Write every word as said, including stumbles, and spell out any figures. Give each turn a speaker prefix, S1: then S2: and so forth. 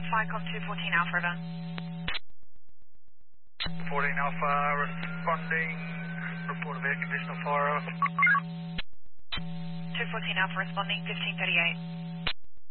S1: Flycom two fourteen Alpha, over.
S2: fourteen Alpha responding. Report of air conditioner fire.
S1: two fourteen Alpha responding, fifteen thirty-eight.